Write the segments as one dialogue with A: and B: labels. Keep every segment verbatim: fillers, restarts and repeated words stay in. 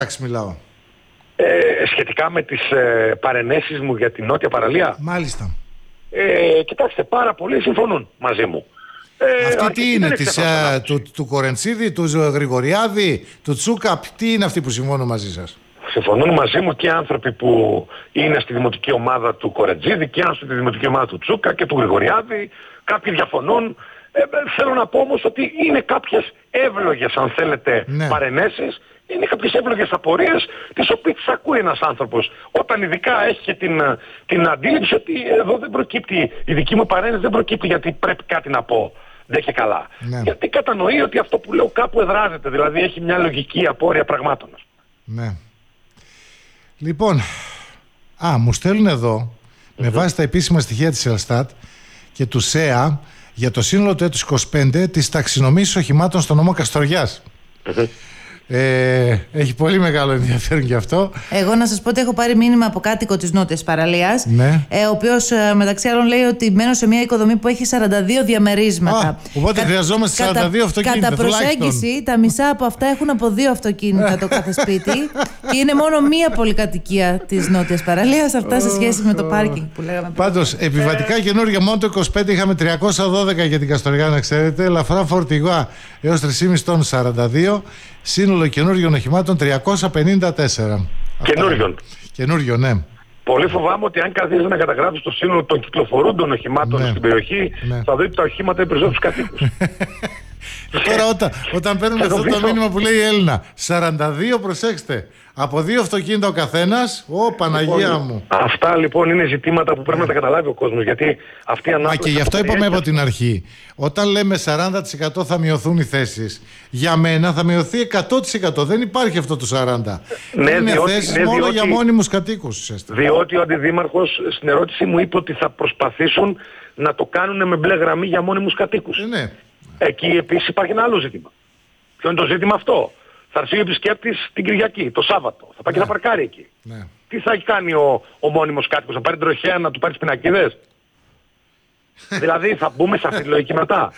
A: Εντάξει, μιλάω.
B: Ε, σχετικά με τις ε, παρενέσεις μου για την νότια παραλία.
A: Μάλιστα.
B: Ε, κοιτάξτε, πάρα πολλοί συμφωνούν μαζί μου.
A: Ε, αυτή τι είναι, της, α, του, του Κορεντσίδη, του Γρηγοριάδη, του Τσούκα, τι είναι αυτοί που συμφωνούν μαζί σας?
B: Συμφωνούν μαζί μου και άνθρωποι που είναι στη δημοτική ομάδα του Κορεντζίδη και άνθρωποι στη δημοτική ομάδα του Τσούκα και του Γρηγοριάδη. Κάποιοι διαφωνούν. Ε, θέλω να πω όμως ότι είναι κάποιες εύλογες, αν θέλετε, ναι. παρενέσεις. Είναι κάποιες εύλογες απορίες τις οποίες τις ακούει ένας άνθρωπος. Όταν ειδικά έχει και την, την αντίληψη ότι εδώ δεν προκύπτει, η δική μου παρένεση δεν προκύπτει γιατί πρέπει κάτι να πω. Δεν και καλά. Ναι. Γιατί κατανοεί ότι αυτό που λέω κάπου εδράζεται. Δηλαδή έχει μια λογική απόρρεια πραγμάτων.
A: Ναι. Λοιπόν, α, μου στέλνουν εδώ, mm-hmm. με βάση τα επίσημα στοιχεία της Ελστάτ και του ΣΕΑ, για το σύνολο του έτους είκοσι πέντε της ταξινομήσης οχημάτων στο νομό Καστοριάς. Mm-hmm. Ε, έχει πολύ μεγάλο ενδιαφέρον και αυτό.
C: Εγώ να σας πω ότι έχω πάρει μήνυμα από κάτοικο της νότιας παραλίας,
A: ναι.
C: ε, ο οποίος ε, μεταξύ άλλων λέει ότι μένω σε μια οικοδομή που έχει σαράντα δύο διαμερίσματα.
A: Α, οπότε Κα, χρειαζόμαστε σαράντα δύο αυτοκίνητα.
C: Κατά προσέγγιση, τα μισά από αυτά έχουν από δύο αυτοκίνητα το κάθε σπίτι και είναι μόνο μία πολυκατοικία της νότιας παραλίας. Αυτά σε σχέση με το πάρκινγκ που λέγαμε πριν.
A: Πάντως, επιβατικά καινούργια μόνο το είκοσι πέντε είχαμε τριακόσια δώδεκα για την Καστοριά, να ξέρετε. Ελαφρά φορτηγά έως τρία κόμμα πέντε τόνους σαράντα δύο. Σύνολο καινούριων οχημάτων τριακόσια πενήντα τέσσερα.
B: Καινούριων.
A: Καινούριο, ναι.
B: Πολύ φοβάμαι ότι αν καθίσει να καταγράψει το σύνολο των κυκλοφορούντων οχημάτων, ναι. στην περιοχή, ναι. θα δει ότι τα οχήματα είναι περισσότερους κατοίκους.
A: Τώρα όταν, όταν παίρνουμε αυτό το μήνυμα που λέει η Έλληνα, σαράντα δύο, προσέξτε, από δύο αυτοκίνητα ο καθένας, ω Παναγία
B: λοιπόν,
A: μου.
B: Αυτά λοιπόν είναι ζητήματα που πρέπει να τα καταλάβει ο κόσμος, γιατί αυτή η ανάπτυξη...
A: Μα και γι' αυτό είπαμε από την αρχή, όταν λέμε σαράντα τοις εκατό θα μειωθούν οι θέσεις, για μένα θα μειωθεί εκατό τοις εκατό, δεν υπάρχει αυτό το σαράντα τοις εκατό. Ναι, είναι διότι, θέσεις ναι, μόνο διότι, για μόνιμους κατοίκους.
B: Διότι ο αντιδήμαρχος στην ερώτηση μου είπε ότι θα προσπαθήσουν να το κάνουν με μπλε γραμμή για μόνιμους κατοίκους.
A: Ε, ναι.
B: Εκεί επίσης υπάρχει ένα άλλο ζήτημα. Ποιο είναι το ζήτημα αυτό? Θα έρθει ο επισκέπτης την Κυριακή, το Σάββατο. Θα πάει ναι. και θα παρκάρει εκεί.
A: Ναι.
B: Τι θα κάνει ο, ο μόνιμος κάτοικος? Θα πάρει την τροχέα να του πάρει τις πινακίδες? Δηλαδή θα μπούμε σε αυτή τη λογική μετά.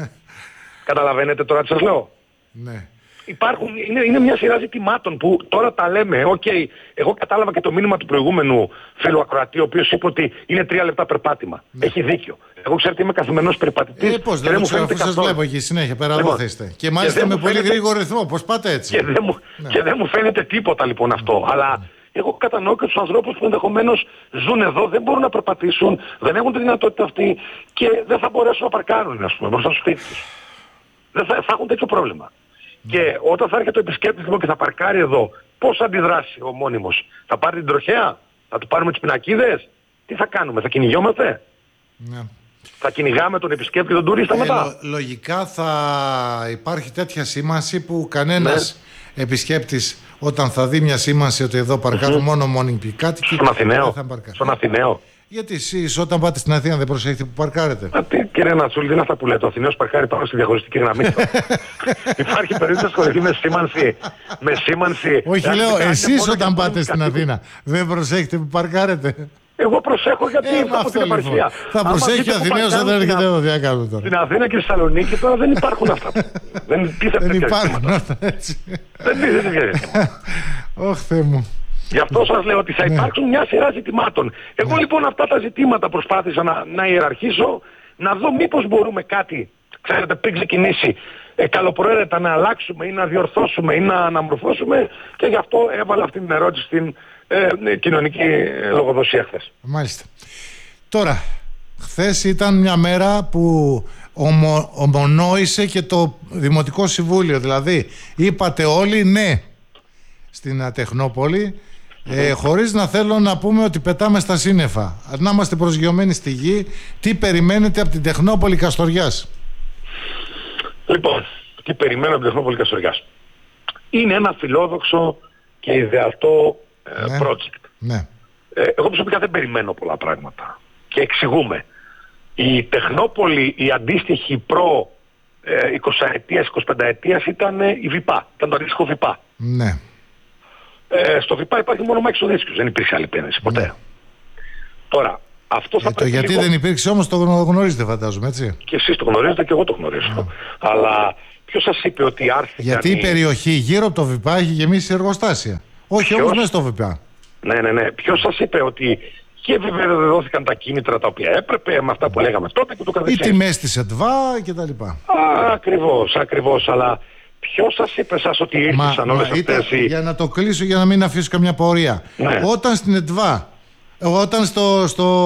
B: Καταλαβαίνετε τώρα τι σας λέω?
A: Ναι.
B: Υπάρχουν, είναι, είναι μια σειρά ζητημάτων που τώρα τα λέμε. Οκ, okay, εγώ κατάλαβα και το μήνυμα του προηγούμενου φίλου ακροατή, ο οποίος είπε ότι είναι τρία λεπτά περπάτημα. Ναι. Έχει δίκιο. Εγώ ξέρετε είμαι καθημερινός περιπατητής.
A: Ε, πώς δεν μου φαίνεται καθόλου. Σας βλέπω εκεί συνέχεια, πέρα εδώ θα είστε. Και μάλιστα και με πολύ φαίνεται... γρήγορο ρυθμό. Πώς πάτε έτσι?
B: Και δεν μου, ναι. και δεν μου φαίνεται τίποτα λοιπόν αυτό. Ναι. Αλλά ναι. εγώ κατανοώ και τους ανθρώπους που ενδεχομένως ζουν εδώ, δεν μπορούν να περπατήσουν, δεν έχουν τη δυνατότητα αυτή και δεν θα μπορέσουν να παρκάρουν, ας πούμε, μπροστά στο σπίτι τους. Δεν θα, θα έχουν τέτοιο πρόβλημα. Mm. Και όταν θα έρχεται ο επισκέπτης λοιπόν και θα παρκάρει εδώ, πώς θα αντιδράσει ο μόνιμος? Θα πάρει την τροχέα? Θα του πάρουμε τις πινακίδες? Τι θα κάνουμε? Θα κυνηγιόμαστε?
A: Ναι.
B: Θα κυνηγάμε τον επισκέπτη, τον τουρίστα
A: ε,
B: μετά?
A: Λο, λογικά θα υπάρχει τέτοια σήμανση που κανένας ναι. επισκέπτης όταν θα δει μια σήμανση ότι εδώ παρκάρουν mm-hmm. μόνο μόνιμοι κάτοικοι.
B: Στον Αθηναίο. Στον Αθηναίο.
A: Γιατί εσείς όταν πάτε στην Αθήνα δεν προσέχετε που παρκάρετε?
B: Α, τι, κύριε Νατσούλη, δεν είναι αυτά που λέτε. Ο Αθηναίος παρκάρει πάνω στη διαχωριστική γραμμή. Υπάρχει περίπτωση χωρί με σήμανση. Με σήμανση.
A: Όχι, λέω, εσείς όταν πάτε στην Αθήνα δεν προσέχετε που παρκάρετε?
B: Εγώ προσέχω γιατί ε, έχω την επαρχία.
A: Θα προσέχει ο Αθηναίος όταν έρχεται εδώ, τι να κάνουμε τώρα?
B: Στην Αθήνα και στη Θεσσαλονίκη τώρα δεν υπάρχουν αυτά.
A: Δεν υπάρχουν αυτά έτσι.
B: Δεν είναι.
A: Ωχ, Θεέ μου.
B: Γι' αυτό σας λέω ότι θα υπάρξουν μια σειρά ζητημάτων. Εγώ λοιπόν αυτά τα ζητήματα προσπάθησα να, να ιεραρχήσω, να δω μήπως μπορούμε κάτι, ξέρετε, πριν ξεκινήσει ε, καλοπροαίρετα να αλλάξουμε ή να διορθώσουμε ή να αναμορφώσουμε, και γι' αυτό έβαλα αυτή την ερώτηση στην ε, κοινωνική λογοδοσία χθες.
A: Μάλιστα. Τώρα, χθες ήταν μια μέρα που ομο, ομονόησε και το Δημοτικό Συμβούλιο, δηλαδή είπατε όλοι ναι στην Τεχνόπολη. Ε, χωρίς να θέλω να πούμε ότι πετάμε στα σύννεφα. Να είμαστε προσγειωμένοι στη γη. Τι περιμένετε από την Τεχνόπολη Καστοριάς?
B: Λοιπόν, τι περιμένω από την Τεχνόπολη Καστοριάς? Είναι ένα φιλόδοξο και ιδεατό ε, ναι. project.
A: Ναι.
B: Ε, εγώ προσωπικά δεν περιμένω πολλά πράγματα. Και εξηγούμε. Η Τεχνόπολη, η αντίστοιχη προ ε, εικοσαετίας, εικοσιπενταετίας ήταν η ΒΙΠΑ. Ήταν το αντίστοιχο ΒΙΠΑ.
A: Ναι.
B: Ε, στο ΒΙΠΑ υπάρχει μόνο Μάκης Οδέσκιος, δεν υπήρχε άλλη επένδυση ποτέ. Ναι. Τώρα, αυτό θα
A: ε, πρέπει. Το γιατί λίγο... δεν υπήρξε όμως το γνωρίζετε, φαντάζομαι, έτσι.
B: Και εσείς το γνωρίζετε και εγώ το γνωρίζω. Ναι. Αλλά ποιος σας είπε ότι άρθηκαν...
A: Γιατί η περιοχή γύρω από το ΒΙΠΑ έχει γεμίσει εργοστάσια. Όχι όμως μέσα στο ΒΙΠΑ.
B: Ναι, ναι, ναι. Ποιος σας είπε ότι και βέβαια δεν δόθηκαν τα κίνητρα τα οποία έπρεπε με αυτά που λέγαμε τότε και το καθεξής.
A: Οι τιμές της ΕΤΒΑ και τα λοιπά.
B: Α, ακριβώς, ακριβώς. Αλλά ποιος σας είπε σας ότι ήρθαν όλες
A: μα,
B: αυτές
A: ήταν,
B: οι...
A: Για να το κλείσω, για να μην αφήσω καμιά πορεία.
B: Ναι.
A: Όταν στην ΕΤΒΑ, όταν στο,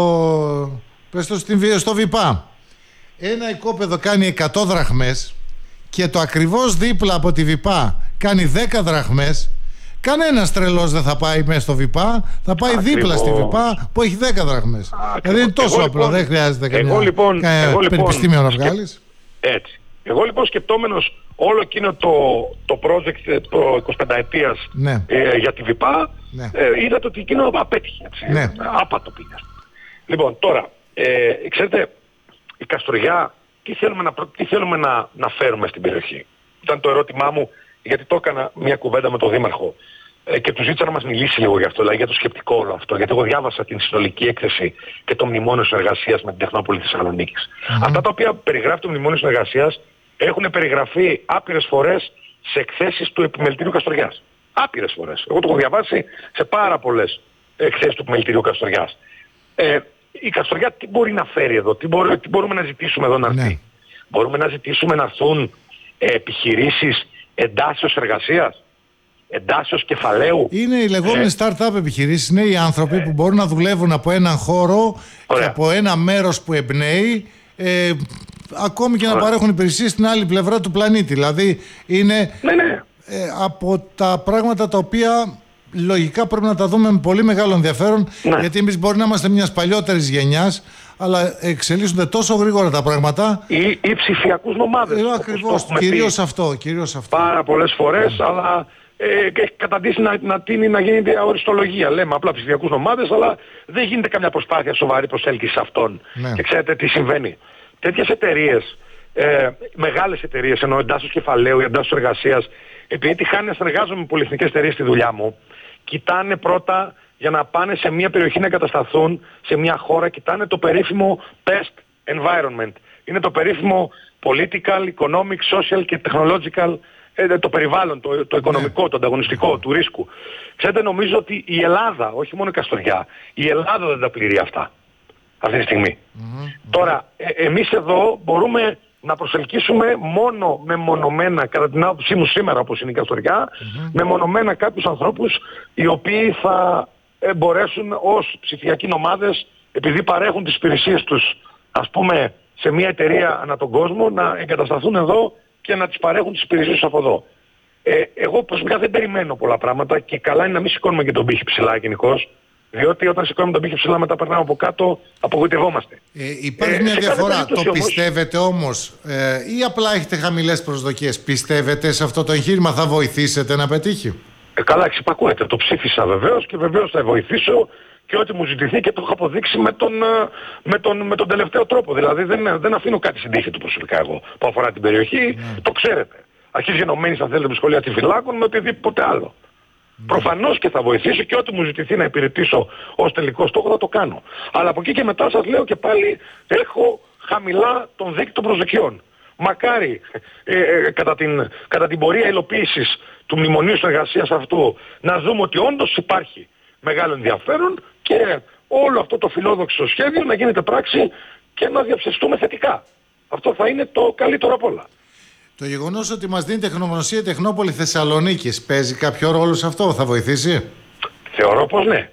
A: στο, πες το, στην, στο ΒΙΠΑ ένα οικόπεδο κάνει εκατό δραχμές και το ακριβώς δίπλα από τη ΒΙΠΑ κάνει δέκα δραχμές, κανένας τρελός δεν θα πάει μέσα στο ΒΙΠΑ, θα πάει ακριβώς δίπλα στη ΒΙΠΑ που έχει δέκα δραχμές. Δηλαδή είναι τόσο εγώ, απλό, λοιπόν, δεν χρειάζεται κανένα
B: λοιπόν,
A: πανεπιστήμιο να βγάλεις.
B: Έτσι. Εγώ λοιπόν σκεπτόμενος όλο εκείνο το, το project το εικοσιπενταετίας
A: ναι.
B: ε, για τη ΒΙΠΑ,
A: ναι.
B: ε, είδατε ότι εκείνο απέτυχε. Έτσι,
A: ναι.
B: Άπατο πήγε. Λοιπόν, τώρα, ε, ξέρετε, η Καστοριά, τι θέλουμε, να, τι θέλουμε να, να φέρουμε στην περιοχή. Ήταν το ερώτημά μου, γιατί το έκανα μια κουβέντα με τον Δήμαρχο ε, και του ζήτησα να μας μιλήσει λίγο για αυτό, δηλαδή για το σκεπτικό όλο αυτό. Γιατί εγώ διάβασα την συνολική έκθεση και το μνημόνιο συνεργασίας με την Τεχνόπολη Θεσσαλονίκης. Mm-hmm. Αυτά τα οποία περιγράφει το μνημόνιο συνεργασίας έχουν περιγραφεί άπειρες φορές σε εκθέσεις του Επιμελητηρίου Καστοριάς. Άπειρες φορές. Εγώ το έχω διαβάσει σε πάρα πολλές εκθέσεις του Επιμελητηρίου Καστοριάς. Ε, η Καστοριά τι μπορεί να φέρει εδώ, τι, μπορεί, τι μπορούμε να ζητήσουμε εδώ να έρθει. Ναι. Μπορούμε να ζητήσουμε να έρθουν ε, επιχειρήσεις εντάσσεως εργασίας, εντάσσεως κεφαλαίου.
A: Είναι οι λεγόμενες ε, start-up επιχειρήσεις, είναι οι άνθρωποι ε, που μπορούν να δουλεύουν από έναν χώρο ωραία. Και από ένα μέρος που εμπνέει, ε, ακόμη και να ωραία. Παρέχουν υπηρεσίες στην άλλη πλευρά του πλανήτη. Δηλαδή είναι
B: ναι, ναι.
A: Ε, από τα πράγματα τα οποία λογικά πρέπει να τα δούμε με πολύ μεγάλο ενδιαφέρον, ναι. Γιατί εμείς μπορεί να είμαστε μιας παλιότερης γενιάς, αλλά εξελίσσονται τόσο γρήγορα τα πράγματα.
B: Ή, ή ψηφιακούς νομάδες.
A: Ε, ακριβώς, κυρίως αυτό, κυρίως αυτό.
B: Πάρα πολλές φορές, yeah. αλλά ε, έχει καταντήσει να, να τίνει να γίνει αοριστολογία. Λέμε απλά ψηφιακούς νομάδες, αλλά δεν γίνεται καμιά προσπάθεια σοβαρή προσέλκυση αυτών. Yeah. Και ξέρετε τι συμβαίνει. Τέτοιες εταιρείες, ε, μεγάλες εταιρείες, ενώ εντάσσεως κεφαλαίου, εντάσσεως εργασίας, επειδή τυχάνει να συνεργάζομαι με πολυεθνικές εταιρείες στη δουλειά μου, κοιτάνε πρώτα για να πάνε σε μια περιοχή να εγκατασταθούν, σε μια χώρα, κοιτάνε το περίφημο best environment. Είναι το περίφημο political, economic, social και technological, ε, το περιβάλλον, το, το οικονομικό, το ανταγωνιστικό, του ρίσκου. Ξέρετε, νομίζω ότι η Ελλάδα, όχι μόνο η Καστοριά, η Ελλάδα δεν τα πληρεί αυτά αυτή τη στιγμή. Mm-hmm. Τώρα, ε, εμείς εδώ μπορούμε να προσελκύσουμε μόνο μεμονωμένα, κατά την άποψή μου σήμερα όπως είναι η Καστοριά, mm-hmm. μεμονωμένα κάποιους ανθρώπους οι οποίοι θα ε, μπορέσουν ως ψηφιακοί νομάδες, επειδή παρέχουν τις υπηρεσίες τους, ας πούμε, σε μια εταιρεία ανά τον κόσμο, να εγκατασταθούν εδώ και να τις παρέχουν τις υπηρεσίες από εδώ. Ε, εγώ προσωπικά δεν περιμένω πολλά πράγματα και καλά είναι να μην σηκώνουμε και τον πύχη ψηλά γενικώς. Διότι όταν σηκώνουμε τον πύχη ψηλά μετά περνάμε από κάτω, απογοητευόμαστε.
A: Ε, υπάρχει ε, μια διαφορά. Το όμως... πιστεύετε όμως ε, ή απλά έχετε χαμηλές προσδοκίες? Πιστεύετε σε αυτό το εγχείρημα θα βοηθήσετε να πετύχει?
B: Ε, καλά, εξυπακούεται. Το ψήφισα βεβαίως και βεβαίως θα βοηθήσω και ό,τι μου ζητηθεί και το έχω αποδείξει με τον, με τον, με τον τελευταίο τρόπο. Δηλαδή δεν, δεν αφήνω κάτι στην τύχη του προσωπικά εγώ που αφορά την περιοχή. Mm. Το ξέρετε. Αρχίζει γενομένης αν θέλετε με σχολεία τυφυλάκων με οτιδήποτε άλλο. Mm. Προφανώς και θα βοηθήσω και ό,τι μου ζητηθεί να υπηρετήσω ως τελικό στόχο θα το κάνω. Αλλά από εκεί και μετά σας λέω και πάλι έχω χαμηλά τον δείκτη των προσδοκιών. Μακάρι ε, ε, κατά, την, κατά την πορεία υλοποίησης του μνημονίου συνεργασίας αυτού να δούμε ότι όντως υπάρχει μεγάλο ενδιαφέρον και όλο αυτό το φιλόδοξο σχέδιο να γίνεται πράξη και να διαψευστούμε θετικά. Αυτό θα είναι το καλύτερο απ' όλα.
A: Το γεγονός ότι μας δίνει τεχνογνωσία η Τεχνόπολη Θεσσαλονίκης παίζει κάποιο ρόλο σε αυτό, θα βοηθήσει?
B: Θεωρώ πως ναι.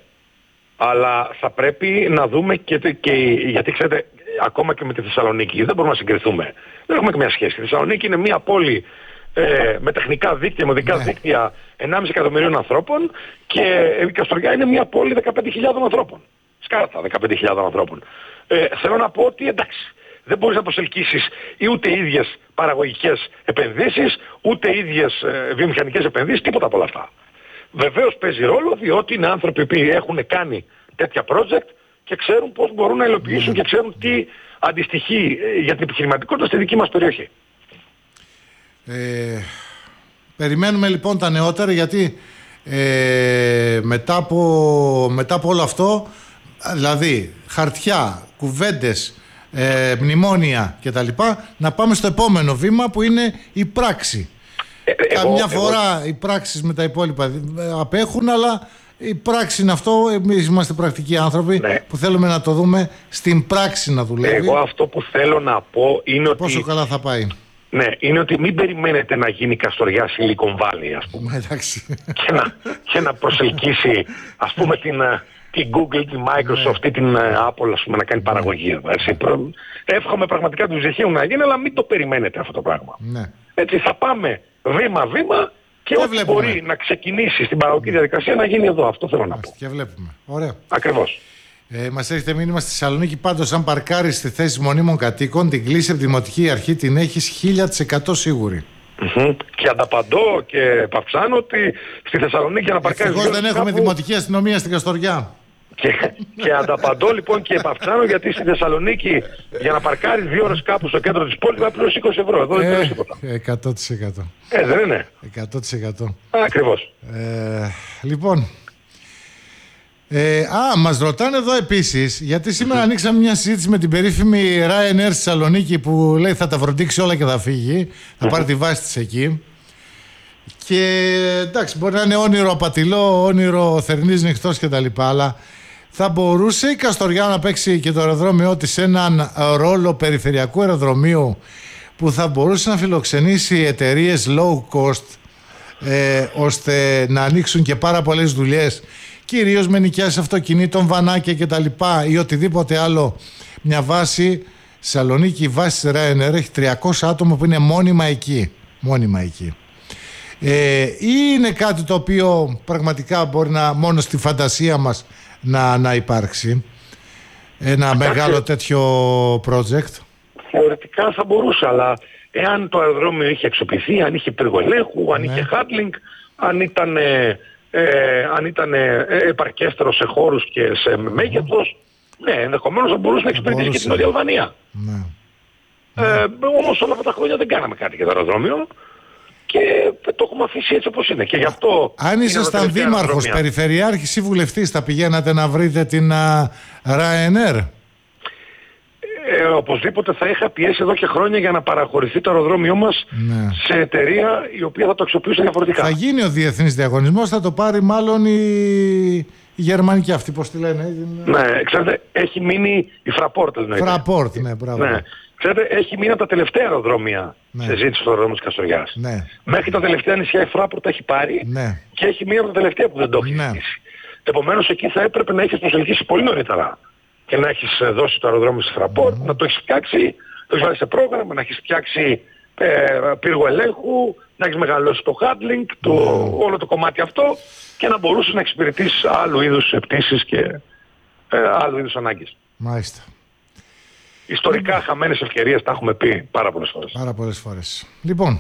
B: Αλλά θα πρέπει να δούμε και, και γιατί ξέρετε ακόμα και με τη Θεσσαλονίκη δεν μπορούμε να συγκριθούμε. Δεν έχουμε καμία σχέση. Η Θεσσαλονίκη είναι μια πόλη ε, με τεχνικά δίκτυα, με οδικά ναι. δίκτυα ενάμιση εκατομμυρίων ανθρώπων και η Καστοριά είναι μια πόλη δεκαπέντε χιλιάδων ανθρώπων. Σκάρτα δεκαπέντε χιλιάδων ανθρώπων. Ε, θέλω να πω ότι εντάξει, δεν μπορείς να προσελκύσεις ούτε ίδιες παραγωγικές επενδύσεις, ούτε ίδιες ε, βιομηχανικές επενδύσεις, τίποτα από όλα αυτά. Βεβαίως παίζει ρόλο διότι είναι άνθρωποι που έχουν κάνει τέτοια project και ξέρουν πώς μπορούν να υλοποιήσουν και ξέρουν τι αντιστοιχεί για την επιχειρηματικότητα στη δική μας περιοχή.
A: Ε, περιμένουμε λοιπόν τα νεότερα γιατί ε, μετά, από, μετά από όλο αυτό, δηλαδή χαρτιά, κουβέντες, ε, μνημόνια κτλ. Να πάμε στο επόμενο βήμα που είναι η πράξη. Ε, Καμιά εγώ, φορά εγώ... οι πράξεις με τα υπόλοιπα απέχουν, αλλά η πράξη είναι αυτό. Εμείς είμαστε πρακτικοί άνθρωποι, ναι, που θέλουμε να το δούμε στην πράξη να δουλεύει.
B: Εγώ αυτό που θέλω να πω είναι ότι...
A: Πόσο καλά θα πάει.
B: Ναι, είναι ότι μην περιμένετε να γίνει Καστοριά Silicon Valley, ας πούμε.
A: Εντάξει.
B: Και να, και να προσελκύσει, ας πούμε, την, την Google, την Microsoft, ναι, ή την Apple, ας πούμε, να κάνει παραγωγή. Έτσι. Εύχομαι πραγματικά του ζητήσω να γίνει, αλλά μην το περιμένετε αυτό το πράγμα.
A: Ναι.
B: Έτσι θα πάμε βήμα-βήμα και ό,τι βλέπουμε. Μπορεί να ξεκινήσει στην παραγωγική διαδικασία να γίνει εδώ. Αυτό θέλω να πω.
A: Και βλέπουμε. Ωραία.
B: Ακριβώς.
A: Ε, μας έχετε μήνυμα στη Θεσσαλονίκη, πάντως αν παρκάρεις στη θέση μονίμων κατοίκων, την κλίση από τη Δημοτική Αρχή την έχεις χίλια τοις εκατό σίγουρη.
B: Mm-hmm. Και ανταπαντώ και παυξάνω ότι στη Θεσσαλονίκη για να παρκάρεις...
A: Ευτυχώς δεν έχουμε κάπου... δημοτική αστυνομία στην Καστοριά.
B: Και, και ανταπαντώ λοιπόν και επαυξάνω, γιατί στη Θεσσαλονίκη για να παρκάρεις δύο ώρες κάπου στο κέντρο της πόλης θα πληρώσεις είκοσι ευρώ. Εδώ δεν πληρώσεις τίποτα.
A: εκατό τοις εκατό.
B: Ε, δεν είναι.
A: εκατό τοις εκατό.
B: Ακριβώς.
A: Ε, λοιπόν... Ε, α, μας ρωτάνε εδώ επίσης, γιατί σήμερα mm-hmm. ανοίξαμε μια συζήτηση με την περίφημη Ryanair στη Θεσσαλονίκη που λέει θα τα βροντίξει όλα και θα φύγει, θα mm-hmm. πάρει τη βάση της εκεί. Και εντάξει, μπορεί να είναι όνειρο απατηλό, όνειρο θερινής νυχτός κτλ. Αλλά θα μπορούσε η Καστοριά να παίξει και το αεροδρόμιο της σε έναν ρόλο περιφερειακού αεροδρομίου που θα μπορούσε να φιλοξενήσει εταιρείες low cost, ε, ώστε να ανοίξουν και πάρα πολλές δουλειές, κυρίως με νοικιάσεις αυτοκινήτων, βανάκια κτλ. Ή οτιδήποτε άλλο. Μια βάση, Σαλονίκη, η βάση της Ryanair έχει τριακόσια άτομα που είναι μόνιμα εκεί. Μόνιμα εκεί. Ε, ή είναι κάτι το οποίο πραγματικά μπορεί να μόνο στη φαντασία μας να, να υπάρξει. Ένα μεγάλο τέτοιο project.
B: Θεωρητικά θα μπορούσε, αλλά εάν το αεροδρόμιο είχε εξοπλιστεί, αν είχε πυργολέχου, αν ναι. είχε handling, αν ήταν... Ε, αν ήταν ε, επαρκέστερο σε χώρους και σε μέγεθος, ναι, ενδεχομένως θα μπορούσε να εξυπηρετήσει και την Νότια Αλβανία.
A: Ναι.
B: Ε, όμως όλα αυτά τα χρόνια δεν κάναμε κάτι για το αεροδρόμιο και το έχουμε αφήσει έτσι όπως είναι. Και γι' αυτό...
A: Αν ήσασταν δήμαρχος, περιφερειάρχης ή βουλευτής, θα πηγαίνατε να βρείτε την uh, Ryanair?
B: Ε, οπωσδήποτε θα είχα πιέσει εδώ και χρόνια για να παραχωρηθεί το αεροδρόμιό μας, ναι, σε εταιρεία η οποία θα το αξιοποιήσει διαφορετικά.
A: Θα γίνει ο διεθνής διαγωνισμός, θα το πάρει μάλλον η, η γερμανική αυτή, πώς τη λένε.
B: Ναι, ξέρετε, έχει μείνει η Fraport.
A: Fraport, ναι, μπράβο. Ναι.
B: Ξέρετε, έχει μείνει από τα τελευταία αεροδρόμια, ναι, σε ζήτηση στο αεροδρόμιο της Καστοριάς.
A: Ναι.
B: Μέχρι τα τελευταία νησιά η Fraport τα έχει πάρει, ναι, και έχει μείνει από τα τελευταία που δεν το έχει, ναι, ζητήσει. Επομένως εκεί θα έπρεπε να έχεις προσελκύσει πολύ νωρίτερα και να έχεις δώσει το αεροδρόμιο στη Fraport, mm-hmm, να το έχεις φτιάξει, το έχεις βάλει σε πρόγραμμα, να έχεις φτιάξει ε, πύργο ελέγχου, να έχεις μεγαλώσει το handling, το, mm-hmm, όλο το κομμάτι αυτό, και να μπορούσες να εξυπηρετήσεις άλλου είδους πτήσεις και ε, άλλου είδους ανάγκες.
A: Μάλιστα.
B: Ιστορικά mm-hmm. χαμένες ευκαιρίες, τα έχουμε πει πάρα πολλές φορές.
A: Πάρα πολλές φορές. Λοιπόν,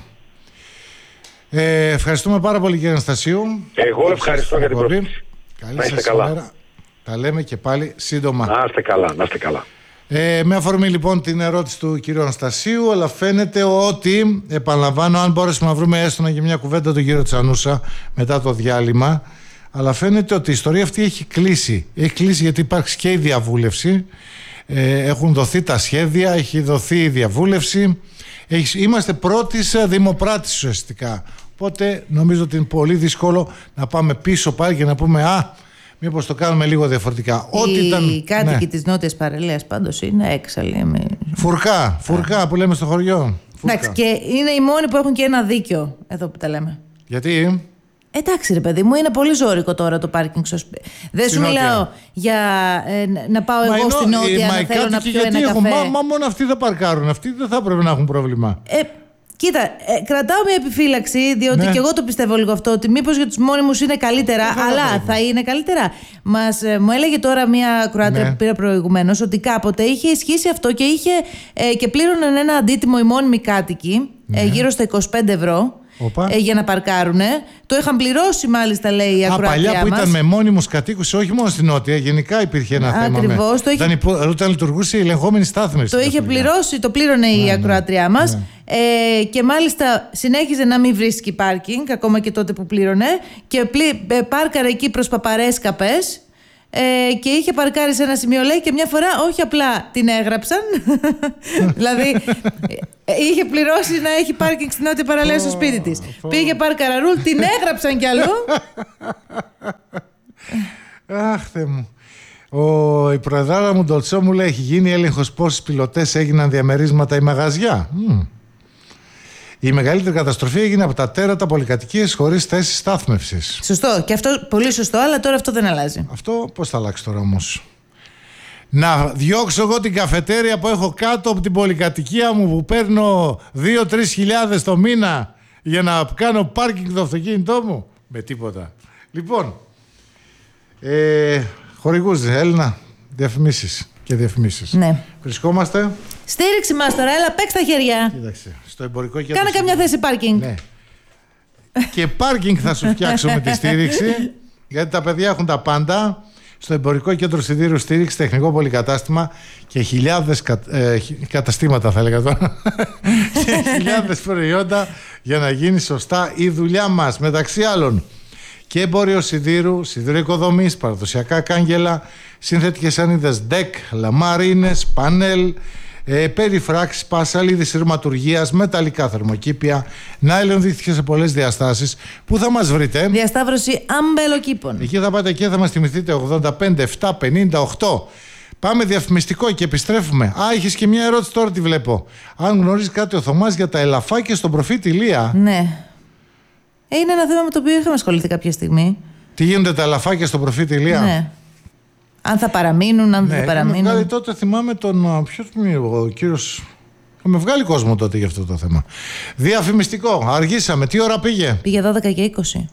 A: ε, ευχαριστούμε πάρα πολύ κύριε Αναστασίου.
B: Εγώ ευχαριστώ για την πρόσκληση.
A: Καλή να σας καλά. Ημέρα. Τα λέμε και πάλι σύντομα.
B: Να είστε καλά, να είστε καλά.
A: Ε, με αφορμή λοιπόν την ερώτηση του κύριου Αναστασίου, αλλά φαίνεται ότι, επαναλαμβάνω, αν μπορέσουμε να βρούμε έστω και μια κουβέντα τον κύριο Τσανούσα μετά το διάλειμμα, αλλά φαίνεται ότι η ιστορία αυτή έχει κλείσει. Έχει κλείσει γιατί υπάρχει και η διαβούλευση, ε, έχουν δοθεί τα σχέδια, έχει δοθεί η διαβούλευση, έχει, είμαστε πρώτης δημοπράτης ουσιαστικά. Οπότε νομίζω ότι είναι πολύ δύσκολο να πάμε πίσω πάλι και να πούμε «Α, μήπως το κάνουμε λίγο διαφορετικά».
C: Οι Ό,τι ήταν, κάτοικοι, ναι, της Νότιας Παραλίας πάντως είναι έξαλλοι. Με...
A: Φουρκά, φουρκά που λέμε στο χωριό.
C: Εντάξει, και είναι οι μόνοι που έχουν και ένα δίκιο εδώ που τα λέμε.
A: Γιατί?
C: Εντάξει ρε παιδί μου, είναι πολύ ζώρικο τώρα το πάρκινγκ στο σπίτι. Δεν σου μιλάω για ε, να πάω μα εγώ στην Νότια, να θέλω να πιω ένα
A: έχουν,
C: καφέ.
A: Μα, μα μόνο αυτοί θα παρκάρουν, αυτοί δεν θα πρέπει να έχουν πρόβλημα.
C: Ε, Κοίτα, ε, κρατάω μια επιφύλαξη, διότι, ναι, και εγώ το πιστεύω λίγο αυτό, ότι μήπως για τους μόνιμους είναι καλύτερα, ε, αλλά θα, θα είναι καλύτερα. Μας, ε, μου έλεγε τώρα μια Κροάτρια, ναι, που πήρα προηγουμένως, ότι κάποτε είχε ισχύσει αυτό και, είχε, ε, και πλήρωναν ένα αντίτιμο οι μόνιμοι κάτοικοι, ναι, ε, γύρω στα είκοσι πέντε ευρώ. Ε, για να παρκάρουνε. Το είχαν πληρώσει μάλιστα, λέει η ακροατιά μας.
A: Α, παλιά που ήταν με μόνιμους κατοίκους, όχι μόνο στην Νότια, γενικά υπήρχε ένα θέμα.
C: Ακριβώς.
A: Με... Είχε... Όταν, όταν λειτουργούσε η ελεγχόμενη στάθμευση.
C: Το είχε πληρώσει, το πλήρωνε, ναι, η ακροατριά μας. Ναι. Ε, και μάλιστα συνέχιζε να μην βρίσκει πάρκινγκ, ακόμα και τότε που πλήρωνε. Και πλή... πάρκαρε εκεί προς Παπαρέσκαπες. ε, και είχε παρκάρει σε ένα σημείο, λέει, και μια φορά όχι απλά την έγραψαν. Δηλαδή, είχε πληρώσει να έχει πάρκινγκ στην νότια παραλία στο σπίτι της. Πήγε πάρκαρα ρουλ, την έγραψαν κι αλλού.
A: Αχ, Θεέ μου. Ο, η προεδράρα μου Ντολτσό μου λέει: έχει γίνει έλεγχος πόσοι πιλωτές έγιναν διαμερίσματα ή μαγαζιά. Mm. Η μεγαλύτερη καταστροφή έγινε από τα τέρατα πολυκατοικίες χωρίς θέσεις στάθμευσης.
C: Σωστό. Και αυτό πολύ σωστό, αλλά τώρα αυτό δεν αλλάζει.
A: Αυτό πώς θα αλλάξει τώρα όμως? Να διώξω εγώ την καφετέρια που έχω κάτω από την πολυκατοικία μου, που παίρνω δύο με τρεις χιλιάδες το μήνα για να κάνω πάρκινγκ το αυτοκίνητό μου? Με τίποτα. Λοιπόν, ε, χορηγούς, Έλληνα, διαφημίσεις και διαφημίσεις.
C: Ναι.
A: Βρισκόμαστε.
C: Στήριξη μας τώρα, έλα, παίξ' τα χέρια.
A: Κοίταξε, στο εμπορικό κέντρο.
C: Κάνε καμιά θέση πάρκινγκ.
A: Ναι. Και πάρκινγκ θα σου φτιάξω με τη στήριξη, γιατί τα παιδιά έχουν τα πάντα. Στο εμπορικό κέντρο Σιδήρου στήριξη, τεχνικό πολυκατάστημα και χιλιάδες κα, ε, καταστήματα, θα έλεγα τώρα. Και χιλιάδες προϊόντα για να γίνει σωστά η δουλειά μας. Μεταξύ άλλων, και εμπόριο σιδήρου, σιδήρου οικοδομής, παραδοσιακά κάγκελα, συνθετικές σανίδες ντεκ, λαμαρίνες, πάνελ, ε, περιφράξεις, πασαλίδες σειρματουργίας, μεταλλικά θερμοκήπια, νάιλον δίχτυα σε πολλές διαστάσεις. Πού θα μας βρείτε?
C: Διασταύρωση αμπελοκήπων.
A: Εκεί θα πάτε και θα μας θυμηθείτε ογδόντα πέντε επτά πενήντα οκτώ. Πάμε διαφημιστικό και επιστρέφουμε. Α, έχεις και μια ερώτηση τώρα, τη βλέπω. Αν γνωρίζει κάτι ο Θωμάς για τα ελαφάκια στον προφήτη Λία.
C: Ναι. Είναι ένα θέμα με το οποίο είχαμε ασχοληθεί κάποια στιγμή.
A: Τι γίνονται τα ελαφάκια στον προφήτη Λία?
C: Ναι. Αν θα παραμείνουν, αν
A: ναι,
C: δεν θα παραμείνουν.
A: Βγάλει τότε, θυμάμαι τον. Ποιος είναι ο κύριος. Με βγάλει κόσμο τότε για αυτό το θέμα. Διαφημιστικό. Αργήσαμε. Τι ώρα πήγε?
C: Πήγε δώδεκα και είκοσι.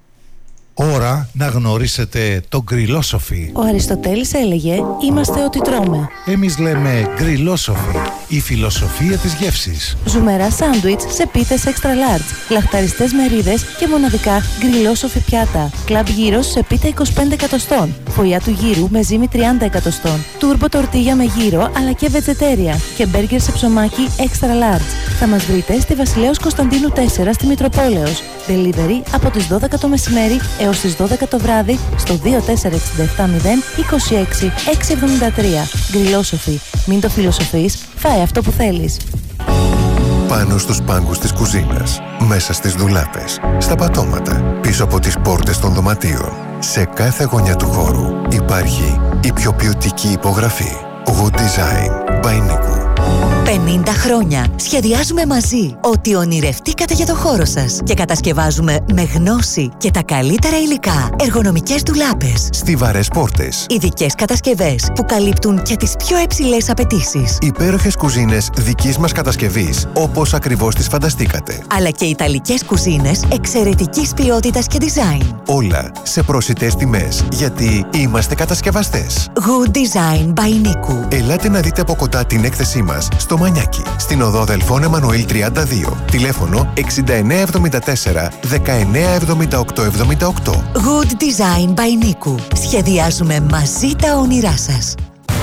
D: Ώρα να γνωρίσετε το γκριλόσοφι.
E: Ο Αριστοτέλης έλεγε: είμαστε ό,τι τρώμε.
D: Εμείς λέμε γκριλόσοφι, η φιλοσοφία της γεύσης.
E: Ζουμερά σάντουιτς σε πίτες extra large, λαχταριστές μερίδες και μοναδικά γκριλόσοφι πιάτα. Κλαμπ γύρος σε πίτα είκοσι πέντε εκατοστών. Φωλιά του γύρου με ζύμη τριάντα εκατοστών. Τούρμπο τορτίγια με γύρο αλλά και βετζετέρια. Και μπέργκερ σε ψωμάκι extra large. Θα μας βρείτε στη Βασιλέως Κωνσταντίνου τέσσερα στη Μητροπόλεως. Delivery από τις δώδεκα το μεσημέρι έως τις δώδεκα το βράδυ στο δύο τέσσερα έξι επτά μηδέν είκοσι έξι εξακόσια εβδομήντα τρία. Γκριλόσοφι. Μην το φιλοσοφείς, φάε αυτό που θέλεις.
F: Πάνω στους πάγκους της κουζίνας, μέσα στις ντουλάπες, στα πατώματα, πίσω από τις πόρτες των δωματίων. Σε κάθε γωνιά του χώρου υπάρχει η πιο ποιοτική υπογραφή. Good Design by Niku.
G: πενήντα χρόνια σχεδιάζουμε μαζί ό,τι ονειρευτήκατε για το χώρο σας και κατασκευάζουμε με γνώση και τα καλύτερα υλικά εργονομικές ντουλάπες,
F: Στιβαρές πόρτες,
G: ειδικές κατασκευές που καλύπτουν και τις πιο υψηλές απαιτήσεις,
F: υπέροχες κουζίνες δικής μας κατασκευής όπως ακριβώς τις φανταστήκατε,
G: αλλά και ιταλικές κουζίνες εξαιρετικής ποιότητας και design.
F: όλα σε προσιτές τιμές, γιατί είμαστε κατασκευαστές.
G: Good Design by Niku.
F: Ελάτε να δείτε από κοντά την έκθεσή μας στο Μανιάκι, στην οδό Δελφών Εμμανουήλ τριάντα δύο. Τηλέφωνο εξήντα εννέα εβδομήντα τέσσερα δεκαεννέα εβδομήντα οκτώ εβδομήντα οκτώ.
G: Good Design by Niku. Σχεδιάζουμε μαζί τα όνειρά σας.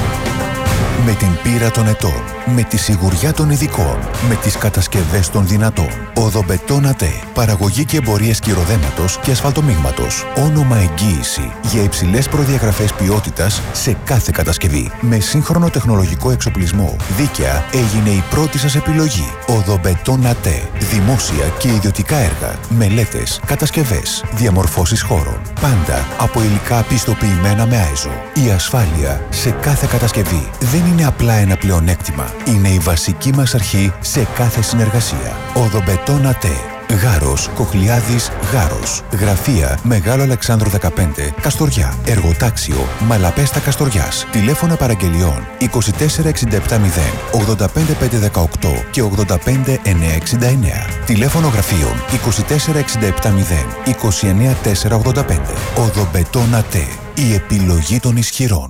F: Με την πείρα των ετών, με τη σιγουριά των ειδικών, με τις κατασκευές των δυνατών. Οδομπετόν ΑΤΕ. Παραγωγή και εμπορία σκυροδέματος και ασφαλτομίγματος. Όνομα εγγύηση για υψηλές προδιαγραφές ποιότητας σε κάθε κατασκευή. Με σύγχρονο τεχνολογικό εξοπλισμό. Δίκαια έγινε η πρώτη σας επιλογή. Οδομπετόν ΑΤΕ. Δημόσια και ιδιωτικά έργα. Μελέτες, κατασκευές, διαμορφώσεις χώρων. Πάντα από υλικά πιστοποιημένα με άιζο. Η ασφάλεια σε κάθε κατασκευή δεν είναι απλά ένα πλεονέκτημα. Είναι η βασική μας αρχή σε κάθε συνεργασία. Οδομπετόν ΑΤΕ. Γάρος, Κοχλιάδης, Γάρος. Γραφεία Μεγάλο Αλεξάνδρου δεκαπέντε, Καστοριά. Εργοτάξιο Μαλαπέστα Καστοριάς. Τηλέφωνα παραγγελιών είκοσι τέσσερα εξήντα επτά μηδέν ογδόντα πέντε πεντακόσια δεκαοκτώ και ογδόντα πέντε εννιακόσια εξήντα εννέα. Τηλέφωνο γραφείων είκοσι τέσσερα εξήντα επτά μηδέν είκοσι εννέα τετρακόσια ογδόντα πέντε. Οδομπετόν ΑΤΕ. Η επιλογή των ισχυρών.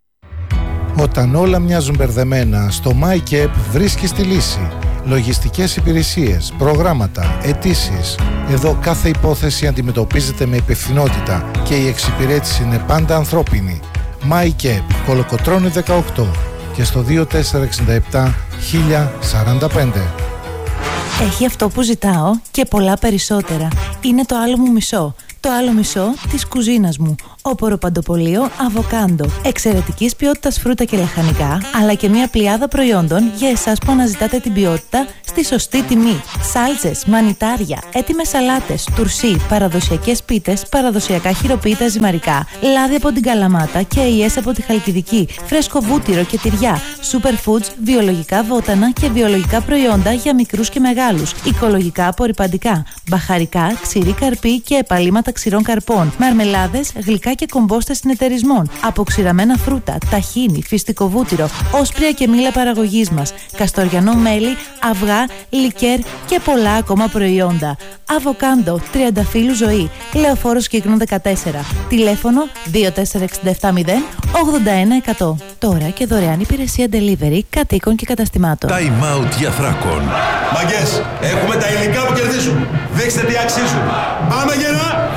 D: Όταν όλα μοιάζουν μπερδεμένα, στο MyCap βρίσκεις τη λύση. Λογιστικές υπηρεσίες, προγράμματα, αιτήσεις. Εδώ κάθε υπόθεση αντιμετωπίζεται με υπευθυνότητα και η εξυπηρέτηση είναι πάντα ανθρώπινη. MyCap, Κολοκοτρώνη δεκαοκτώ και στο δύο τέσσερα έξι επτά χίλια σαράντα πέντε.
E: Έχει αυτό που ζητάω και πολλά περισσότερα. Είναι το άλλο μου μισό. το άλλο μισό της κουζίνας μου. Όπορο παντοπολείο Αβοκάντο. Εξαιρετικής ποιότητας φρούτα και λαχανικά, αλλά και μια πλειάδα προϊόντων για εσάς που αναζητάτε την ποιότητα στη σωστή τιμή. Σάλτσες, μανιτάρια, έτοιμες σαλάτες, τουρσί, παραδοσιακές πίτες, παραδοσιακά χειροποίητα ζυμαρικά, λάδι από την Καλαμάτα και αειές από τη Χαλκιδική, φρέσκο βούτυρο και τυριά, superfoods, βιολογικά βότανα και βιολογικά προϊόντα για μικρούς και μεγάλους, οικολογικά απορρυπαντικά, μπαχαρικά, ξηρή καρπή και επαλήματα ξηρών καρπών, μαρμελάδες, γλυκά και κομπόστες συνεταιρισμών, αποξηραμένα φρούτα, ταχίνι, φυστικό βούτυρο, όσπρια και μήλα παραγωγής μας, καστοριανό μέλι, αυγά, λικέρ και πολλά ακόμα προϊόντα. Αβοκάντο, τριανταφύλου ζωή, Λεωφόρος Κύκνων δεκατέσσερα. Τηλέφωνο δύο τέσσερα έξι επτά μηδέν ογδόντα ένα εκατό. Τώρα και δωρεάν υπηρεσία delivery κατοίκων και καταστημάτων.
H: Time out για Θράκον.
I: Μαγκές, έχουμε τα υλικά που κερδίζουν. Δείξτε τι αξίζουν. Πάμε γερά!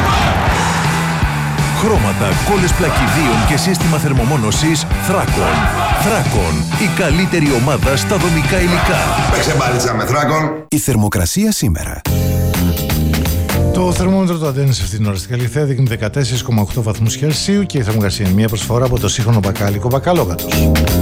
H: Χρώματα, κόλλες πλακιδίων και σύστημα θερμομόνωσης Θράκον. Θράκον, η καλύτερη ομάδα στα δομικά υλικά.
I: Παίξε μπάλιτσα με Θράκον.
F: Η θερμοκρασία σήμερα.
A: Το θερμόμετρο του Αντένης αυτή την ώρα στην Καλυθέα δείχνει δεκατέσσερα κόμμα οκτώ βαθμούς Κελσίου και η θερμοκρασία είναι μια προσφορά από το σύγχρονο μπακάλικο Μπακαλόγατος.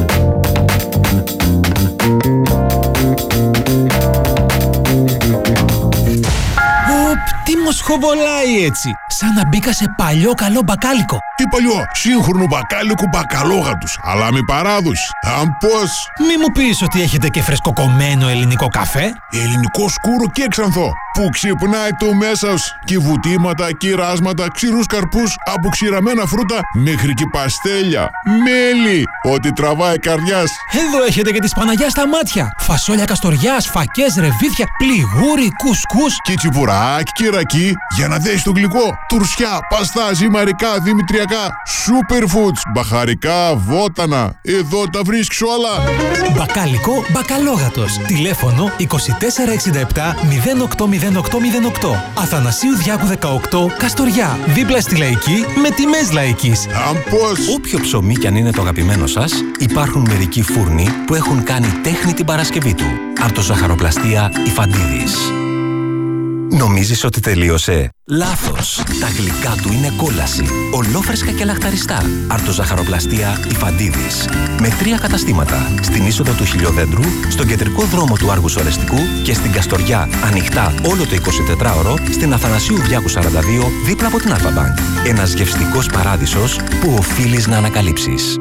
J: Τι μοσχοβολάει έτσι, σαν να μπήκα σε παλιό καλό μπακάλικο.
K: Τι παλιό, σύγχρονο μπακάλικο Μπακαλόγατος, αλλά με παράδοση. Αν πώς.
J: Μη μου πεις ότι έχετε και φρεσκοκομμένο ελληνικό καφέ.
K: Ελληνικό σκούρο και ξανθό, που ξυπνάει το μέσα σου. Και βουτήματα, κυράσματα, ξηρούς καρπούς, αποξηραμένα φρούτα, μέχρι και παστέλια, μέλι, ό,τι τραβάει καρδιάς.
J: Εδώ έχετε και της Παναγιάς στα μάτια. Φασόλια καστοριάς, φακές, ρεβίθια, πληγούρι, κουσκούς.
K: Και τσιπουράκι και ρακί για να δέσει το γλυκό. Τουρσιά, παστά, ζυμαρικά, δημητριακά, superfoods, μπαχαρικά, βότανα. Εδώ τα βρίσκεις όλα.
J: Μπακάλικο Μπακαλόγατος. Τηλέφωνο είκοσι τέσσερα εξήντα επτά μηδέν οκτώ μηδέν οκτώ μηδέν οκτώ. Αθανασίου Διάκου δεκαοκτώ, Καστοριά. Δίπλα στη Λαϊκή με τιμές Λαϊκής.
K: Αν πώς.
L: Όποιο ψωμί κι αν είναι το αγαπημένο σας, υπάρχουν μερικοί φούρνοι που έχουν κάνει τέχνη την Παρασκευή του. Αρτοζαχαροπλαστεία Ιφαντίδης. Νομίζεις ότι τελείωσε? Λάθος! Τα γλυκά του είναι κόλαση. Ολόφρεσκα και λαχταριστά. Αρτοζαχαροπλαστεία Ιφαντίδης. Με τρία καταστήματα. Στην είσοδο του Χιλιοδέντρου, στον κεντρικό δρόμο του Άργους Ορεστικού και στην Καστοριά, ανοιχτά όλο το εικοσιτετράωρο, στην Αθανασίου Διάκου σαράντα δύο, δίπλα από την Αλφα-Μπανκ. Ένας γευστικός παράδεισος που οφείλεις να ανακαλύψεις.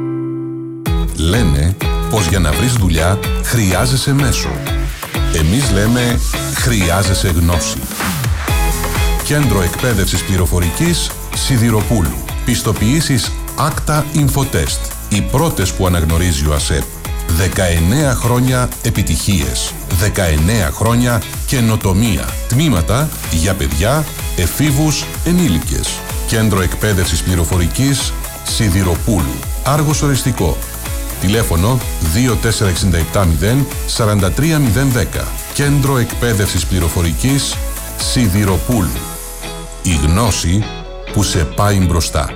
M: Λένε πως για να βρεις δουλειά χρειάζεσαι μέσο. Εμείς λέμε χρειάζεσαι γνώση. Κέντρο Εκπαίδευσης Πληροφορικής Σιδηροπούλου. Πιστοποιήσεις Acta Infotest. Οι πρώτες που αναγνωρίζει ο ΑΣΕΠ. δεκαεννέα χρόνια επιτυχίες. δεκαεννέα χρόνια καινοτομία. Τμήματα για παιδιά, εφήβους, ενήλικες. Κέντρο Εκπαίδευσης Πληροφορικής Σιδηροπούλου. Άργος Οριστικό. Τηλέφωνο δύο τέσσερα έξι επτά μηδέν τέσσερα τρία μηδέν ένα μηδέν. Κέντρο Εκπαίδευσης Πληροφορικής Σιδηροπούλου. Η γνώση που σε πάει μπροστά.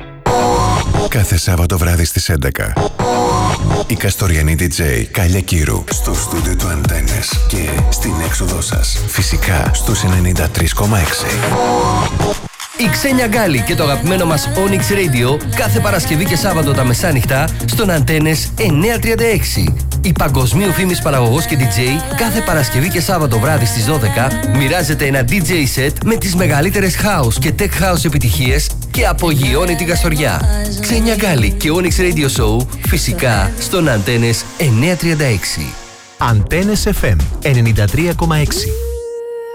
F: Κάθε Σάββατο βράδυ στις έντεκα. Η Καστοριανή ντι τζέι Καλιά Κύρου στο στούντιο του Αντένες και στην έξοδό σας. Φυσικά στους ενενήντα τρία κόμμα έξι.
N: Η Ξένια Γκάλη και το αγαπημένο μας Onyx Radio κάθε Παρασκευή και Σάββατο τα μεσάνυχτα στον Αντένες εννιακόσια τριάντα έξι. Η παγκοσμίου φήμης παραγωγός και ντι τζέι κάθε Παρασκευή και Σάββατο βράδυ στις δώδεκα μοιράζεται ένα ντι τζέι set με τις μεγαλύτερες house και tech house επιτυχίες και απογειώνει την Καστοριά. Ξένια Γκάλη και Onyx Radio Show φυσικά στον Αντένες εννιακόσια τριάντα έξι.
O: Αντένες εφ εμ ενενήντα τρία κόμμα έξι.